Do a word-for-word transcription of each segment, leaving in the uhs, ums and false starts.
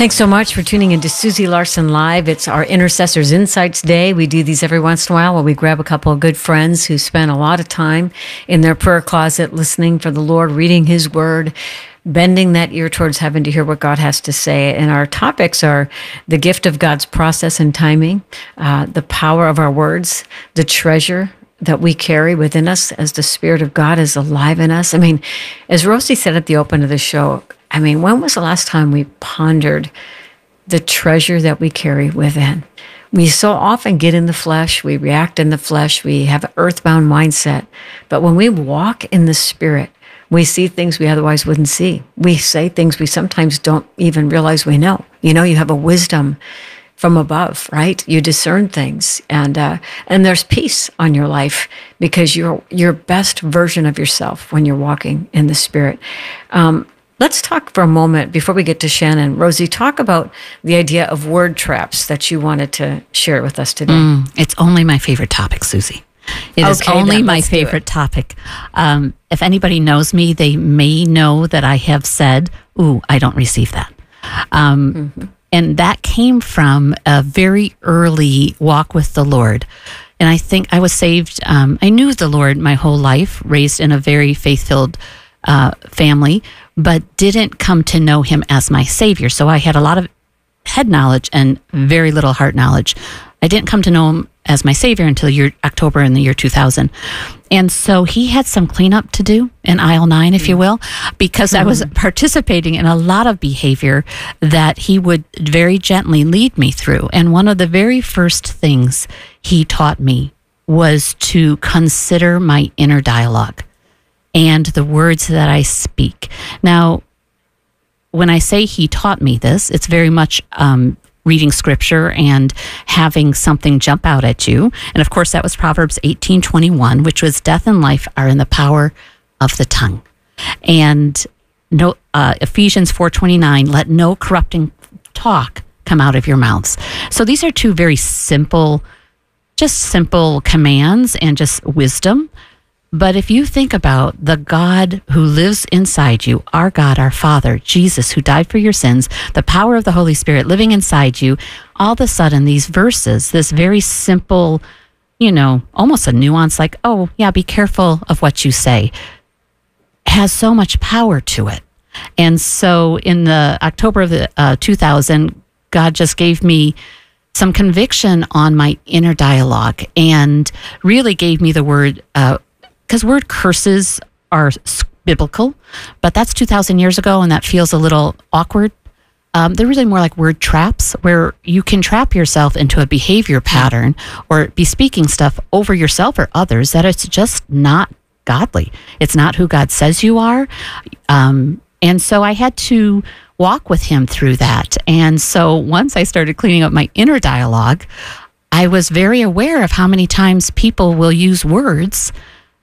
Thanks so much for tuning into Susie Larson Live. It's our Intercessors Insights Day. We do these every once in a while where we grab a couple of good friends who spend a lot of time in their prayer closet listening for the Lord, reading His Word, bending that ear towards heaven to hear what God has to say. And our topics are the gift of God's process and timing, uh, the power of our words, the treasure that we carry within us as the Spirit of God is alive in us. I mean, as Rosie said at the open of the show, I mean, when was the last time we pondered the treasure that we carry within? We so often get in the flesh, we react in the flesh, we have an earthbound mindset. But when we walk in the Spirit, we see things we otherwise wouldn't see. We say things we sometimes don't even realize we know. You know, you have a wisdom from above, right? You discern things, and uh, and there's peace on your life because you're your best version of yourself when you're walking in the Spirit. Um, Let's talk for a moment before we get to Shannon. Rosie, talk about the idea of word traps that you wanted to share with us today. Mm, it's only my favorite topic, Susie. It okay, is only then, my favorite topic. Um, if anybody knows me, they may know that I have said, ooh, I don't receive that. Um, mm-hmm. And that came from a very early walk with the Lord. And I think I was saved. Um, I knew the Lord my whole life, raised in a very faith-filled uh, family, but didn't come to know Him as my Savior. So I had a lot of head knowledge and very little heart knowledge. I didn't come to know Him as my Savior until year, October in the year two thousand. And so He had some cleanup to do in aisle nine, if mm. you will, because mm. I was participating in a lot of behavior that He would very gently lead me through. And one of the very first things He taught me was to consider my inner dialogue and the words that I speak. Now, when I say He taught me this, it's very much um, reading scripture and having something jump out at you. And of course, that was Proverbs eighteen twenty-one, which was death and life are in the power of the tongue. And no, uh, Ephesians four twenty-nine, let no corrupting talk come out of your mouths. So these are two very simple, just simple commands and just wisdom. But if you think about the God who lives inside you, our God, our Father, Jesus, who died for your sins, the power of the Holy Spirit living inside you, all of a sudden these verses, this very simple, you know, almost a nuance like, oh, yeah, be careful of what you say, has so much power to it. And so in the October of the, uh, two thousand, God just gave me some conviction on my inner dialogue and really gave me the word uh because word curses are biblical, but that's two thousand years ago, and that feels a little awkward. Um, they're really more like word traps, where you can trap yourself into a behavior pattern or be speaking stuff over yourself or others that it's just not godly. It's not who God says you are. Um, and so I had to walk with Him through that. And so once I started cleaning up my inner dialogue, I was very aware of how many times people will use words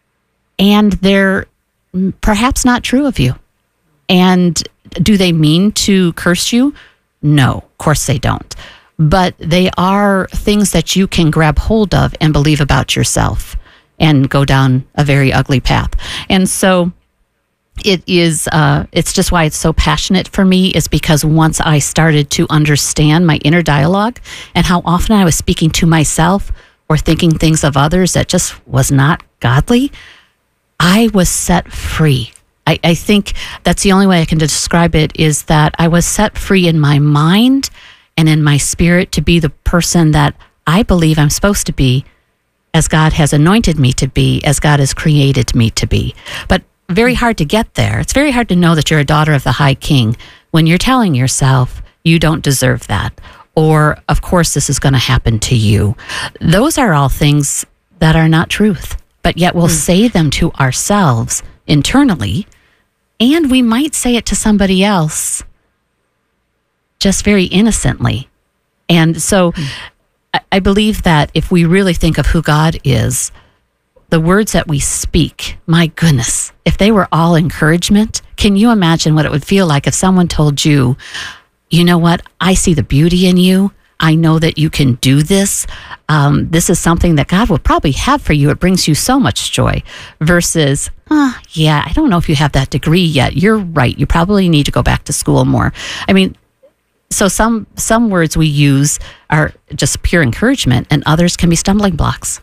and they're perhaps not true of you. And do they mean to curse you? No, of course they don't. But they are things that you can grab hold of and believe about yourself and go down a very ugly path. And so it is, uh, it's just why it's so passionate for me, is because once I started to understand my inner dialogue and how often I was speaking to myself or thinking things of others that just was not godly, I was set free. I, I think that's the only way I can describe it, is that I was set free in my mind and in my spirit to be the person that I believe I'm supposed to be, as God has anointed me to be, as God has created me to be. But very hard to get there. It's very hard to know that you're a daughter of the High King when you're telling yourself you don't deserve that, or of course this is going to happen to you. Those are all things that are not truth. But yet we'll mm. say them to ourselves internally, and we might say it to somebody else just very innocently. And so mm. I, I believe that if we really think of who God is, the words that we speak, my goodness, if they were all encouragement, can you imagine what it would feel like if someone told you, you know what, I see the beauty in you. I know that you can do this. Um, this is something that God will probably have for you. It brings you so much joy versus, oh, yeah, I don't know if you have that degree yet. You're right. You probably need to go back to school more. I mean, So some some words we use are just pure encouragement, and others can be stumbling blocks.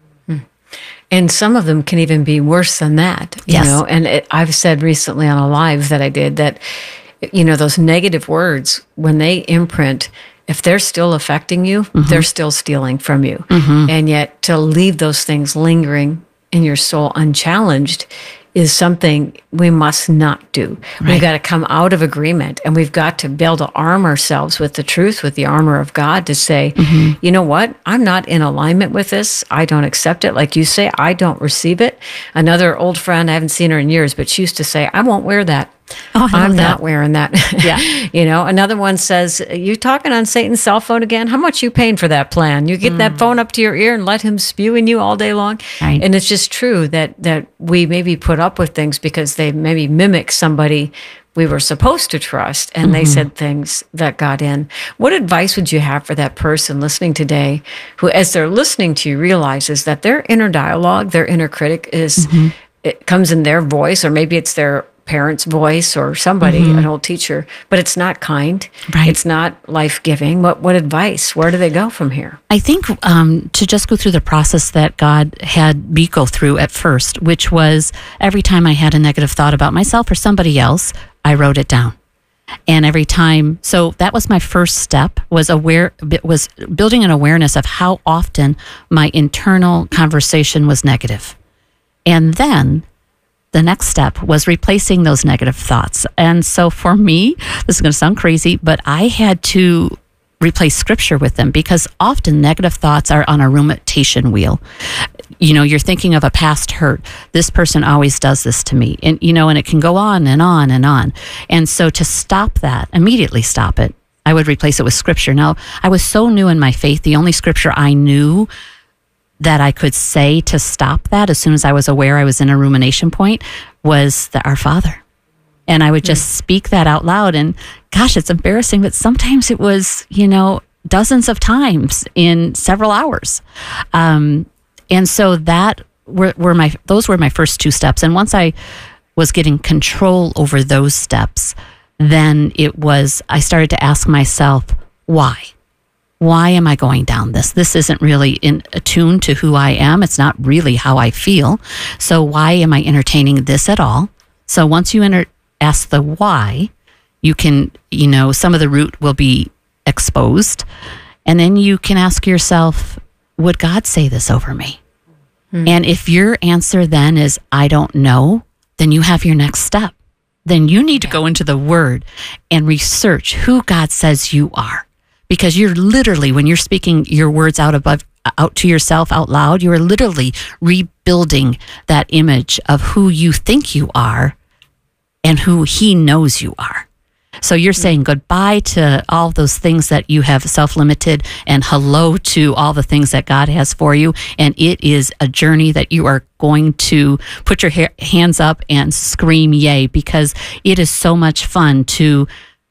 And some of them can even be worse than that, you Yes. know. And it, I've said recently on a live that I did that, you know, those negative words, when they imprint, if they're still affecting you, mm-hmm. they're still stealing from you. Mm-hmm. And yet to leave those things lingering in your soul unchallenged is something we must not do. Right. We've got to come out of agreement, and we've got to be able to arm ourselves with the truth, with the armor of God, to say, mm-hmm. you know what? I'm not in alignment with this. I don't accept it. Like you say, I don't receive it. Another old friend, I haven't seen her in years, but she used to say, I won't wear that. Oh, I I'm love not that. wearing that. Yeah. You know, another one says, you talking on Satan's cell phone again? How much you paying for that plan? You get mm. that phone up to your ear and let him spew in you all day long. Right. And it's just true that, that we maybe put up with things because they maybe mimic somebody we were supposed to trust, and mm-hmm. they said things that got in. What advice would you have for that person listening today who, as they're listening to you, realizes that their inner dialogue, their inner critic is, mm-hmm. it comes in their voice, or maybe it's their parent's voice or somebody, mm-hmm. an old teacher, but it's not kind. Right. It's not life-giving. What what advice? Where do they go from here? I think um, to just go through the process that God had me go through at first, which was every time I had a negative thought about myself or somebody else, I wrote it down. And every time, so that was my first step, was aware, was building an awareness of how often my internal conversation was negative. And then the next step was replacing those negative thoughts. And so for me, this is going to sound crazy, but I had to replace scripture with them, because often negative thoughts are on a rumination wheel. You know, you're thinking of a past hurt. This person always does this to me. And, you know, and it can go on and on and on. And so to stop that, immediately stop it, I would replace it with scripture. Now, I was so new in my faith, the only scripture I knew that I could say to stop that as soon as I was aware I was in a rumination point was the Our Father. And I would just mm. speak that out loud. And gosh, it's embarrassing, but sometimes it was, you know, dozens of times in several hours. Um, and so that were, were my, those were my first two steps. And once I was getting control over those steps, then it was, I started to ask myself, why? Why am I going down this? This isn't really in attuned to who I am. It's not really how I feel. So why am I entertaining this at all? So once you enter, ask the why, you can, you know, some of the root will be exposed. And then you can ask yourself, would God say this over me? Hmm. And if your answer then is, I don't know, then you have your next step. Then you need to go into the Word and research who God says you are. Because you're literally, when you're speaking your words out above, out to yourself out loud, you are literally rebuilding that image of who you think you are and who He knows you are. So you're saying goodbye to all those things that you have self-limited and hello to all the things that God has for you. And it is a journey that you are going to put your ha- hands up and scream yay, because it is so much fun to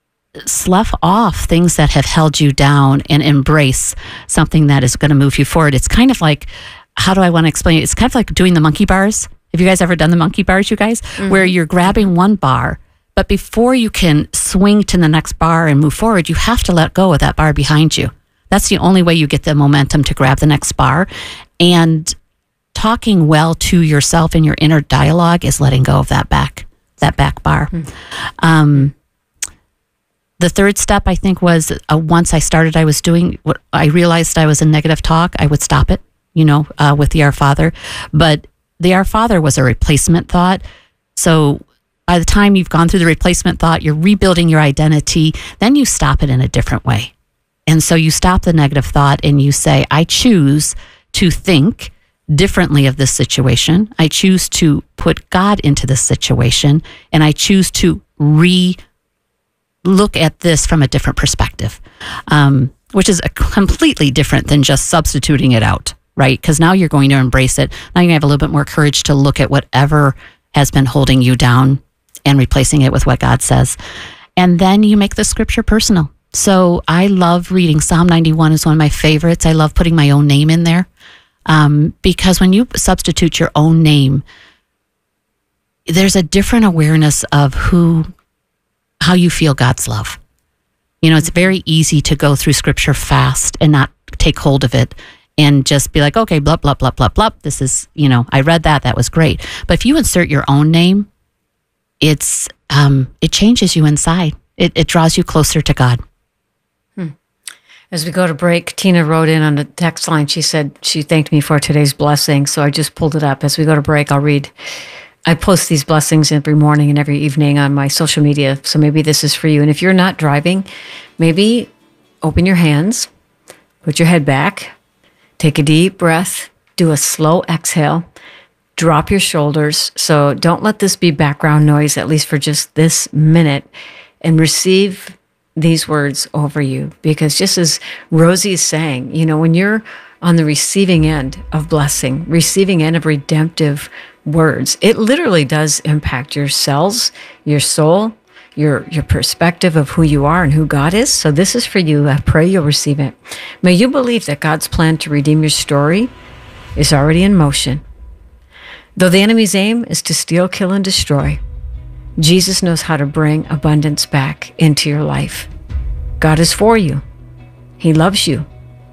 slough off things that have held you down and embrace something that is going to move you forward. It's kind of like, how do I want to explain it? It's kind of like doing the monkey bars. Have you guys ever done the monkey bars, you guys? Mm-hmm. Where you're grabbing one bar, but before you can swing to the next bar and move forward, you have to let go of that bar behind you. That's the only way you get the momentum to grab the next bar. And talking well to yourself in your inner dialogue is letting go of that back, that back bar. Mm-hmm. Um, The third step, I think, was uh, once I started, I was doing what I realized I was in negative talk, I would stop it, you know, uh, with the Our Father. But the Our Father was a replacement thought. So by the time you've gone through the replacement thought, you're rebuilding your identity, then you stop it in a different way. And so you stop the negative thought and you say, I choose to think differently of this situation. I choose to put God into this situation, and I choose to re look at this from a different perspective, um, which is a completely different than just substituting it out, right? Because now you're going to embrace it. Now you have a little bit more courage to look at whatever has been holding you down and replacing it with what God says. And then you make the scripture personal. So I love reading Psalm ninety-one is one of my favorites. I love putting my own name in there, um, because when you substitute your own name, there's a different awareness of who how you feel God's love. You know, it's very easy to go through scripture fast and not take hold of it and just be like, okay, blah, blah, blah, blah, blah. This is, you know, I read that. That was great. But if you insert your own name, it's, um, it changes you inside. It, it draws you closer to God. Hmm. As we go to break, Tina wrote in on the text line. She said she thanked me for today's blessing. So I just pulled it up. As we go to break, I'll read. I post these blessings every morning and every evening on my social media. So maybe this is for you. And if you're not driving, maybe open your hands, put your head back, take a deep breath, do a slow exhale, drop your shoulders. So don't let this be background noise, at least for just this minute, and receive these words over you. Because just as Rosie is saying, you know, when you're on the receiving end of blessing, receiving end of redemptive words, it literally does impact your cells, your soul, your your perspective of who you are and who God is. So this is for you. I pray you'll receive it. May you believe that God's plan to redeem your story is already in motion. Though the enemy's aim is to steal, kill, and destroy, Jesus knows how to bring abundance back into your life. God is for you. He loves you.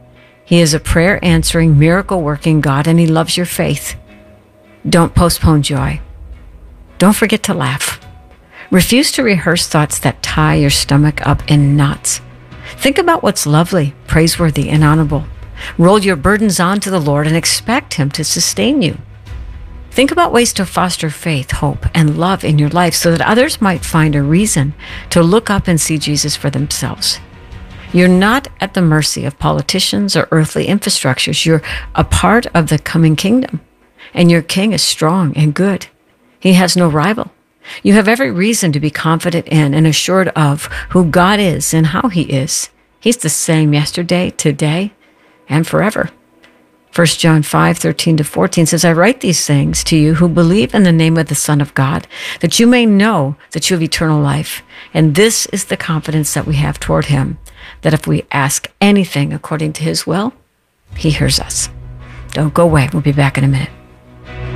He is a prayer-answering, miracle-working God, and He loves your faith. Don't postpone joy. Don't forget to laugh. Refuse to rehearse thoughts that tie your stomach up in knots. Think about what's lovely, praiseworthy, and honorable. Roll your burdens onto the Lord and expect Him to sustain you. Think about ways to foster faith, hope, and love in your life so that others might find a reason to look up and see Jesus for themselves. You're not at the mercy of politicians or earthly infrastructures. You're a part of the coming kingdom. And your King is strong and good. He has no rival. You have every reason to be confident in and assured of who God is and how He is. He's the same yesterday, today, and forever. First John five, thirteen to fourteen says, I write these things to you who believe in the name of the Son of God, that you may know that you have eternal life. And this is the confidence that we have toward Him, that if we ask anything according to His will, He hears us. Don't go away. We'll be back in a minute.